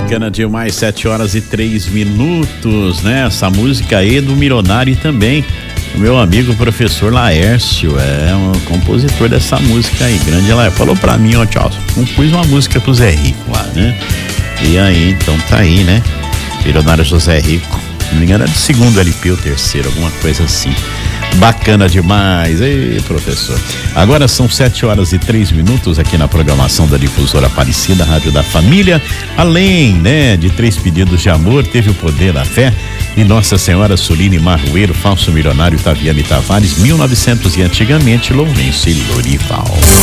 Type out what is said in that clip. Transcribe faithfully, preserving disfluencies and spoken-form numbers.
Bacana demais, sete horas e três minutos, né? Essa música aí do Mironari também. O meu amigo professor Laércio é um compositor dessa música aí, grande Laércio. Falou pra mim, ó, tchau, compus uma música pro Zé Rico lá, né? E aí, então tá aí, né? Milionário José Rico. Se não me engano, é do segundo L P ou terceiro, alguma coisa assim. Bacana demais, ei, professor. Agora são sete horas e três minutos aqui na programação da Difusora Aparecida, Rádio da Família. Além, né, de Três Pedidos de Amor, teve o Poder da Fé e Nossa Senhora Soline Marroeiro, Falso Milionário, Taviane Tavares, mil e novecentos e antigamente, Lourenço e Lorival.